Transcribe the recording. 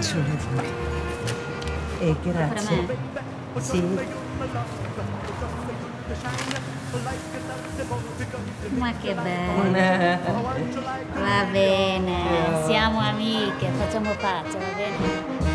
solo voi. E grazie. Per me? Sì. Ma che bello. Va bene, siamo amiche, facciamo pace, va bene?